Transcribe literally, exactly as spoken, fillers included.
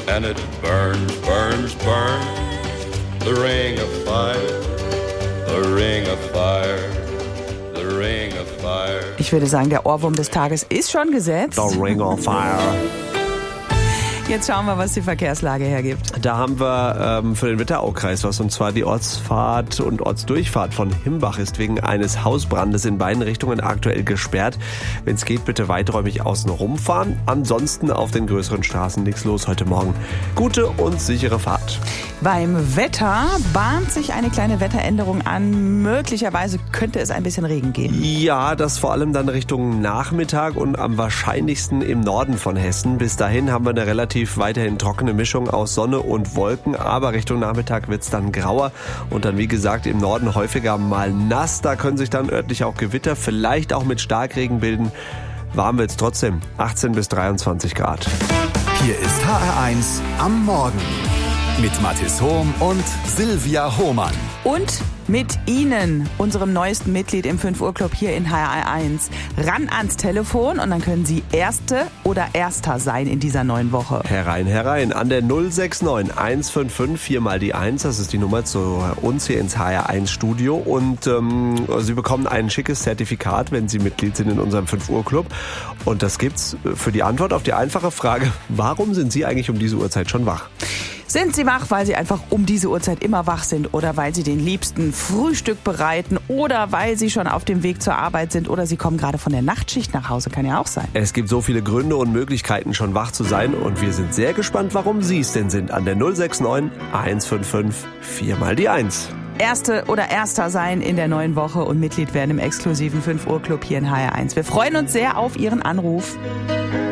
and it burns, burns, burns. The ring of fire, the ring of fire, the ring of fire. Ich würde sagen, der Ohrwurm des Tages ist schon gesetzt. The Ring of Fire. Jetzt schauen wir, was die Verkehrslage hergibt. Da haben wir ähm, für den Wetteraukreis was, und zwar die Ortsfahrt und Ortsdurchfahrt von Himbach ist wegen eines Hausbrandes in beiden Richtungen aktuell gesperrt. Wenn es geht, bitte weiträumig außen rumfahren. Ansonsten auf den größeren Straßen nichts los heute Morgen. Gute und sichere Fahrt. Beim Wetter bahnt sich eine kleine Wetteränderung an. Möglicherweise könnte es ein bisschen Regen geben. Ja, das vor allem dann Richtung Nachmittag und am wahrscheinlichsten im Norden von Hessen. Bis dahin haben wir eine relativ weiterhin trockene Mischung aus Sonne und Wolken, aber Richtung Nachmittag wird's dann grauer und dann wie gesagt im Norden häufiger mal nass. Da können sich dann örtlich auch Gewitter, vielleicht auch mit Starkregen bilden. Warm wird's trotzdem, achtzehn bis dreiundzwanzig Grad. Hier ist H R eins am Morgen mit Mathis Hohm und Silvia Hohmann. Und mit Ihnen, unserem neuesten Mitglied im fünf Uhr Club hier in H R eins. Ran ans Telefon und dann können Sie Erste oder Erster sein in dieser neuen Woche. Herein, herein. An der null sechs neun eins fünf fünf vier mal die eins. Das ist die Nummer zu uns hier ins H R eins Studio. Und ähm, Sie bekommen ein schickes Zertifikat, wenn Sie Mitglied sind in unserem fünf Uhr Club. Und das gibt's für die Antwort auf die einfache Frage, warum sind Sie eigentlich um diese Uhrzeit schon wach? Sind Sie wach, weil Sie einfach um diese Uhrzeit immer wach sind oder weil Sie den Liebsten Frühstück bereiten oder weil Sie schon auf dem Weg zur Arbeit sind oder Sie kommen gerade von der Nachtschicht nach Hause, kann ja auch sein. Es gibt so viele Gründe und Möglichkeiten, schon wach zu sein und wir sind sehr gespannt, warum Sie es denn sind. An der null sechs neun eins fünf fünf vier mal die eins. Erste oder Erster sein in der neuen Woche und Mitglied werden im exklusiven fünf Uhr Club hier in H R eins. Wir freuen uns sehr auf Ihren Anruf.